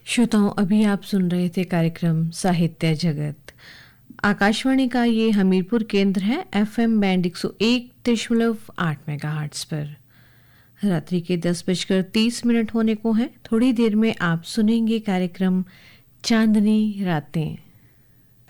श्रोताओं, अभी आप सुन रहे थे कार्यक्रम साहित्य जगत। आकाशवाणी का ये हमीरपुर केंद्र है, एफएम बैंड 101.8 मेगाहर्ट्ज पर। रात्रि के 10:30 होने को हैं। थोड़ी देर में आप सुनेंगे कार्यक्रम चांदनी रातें।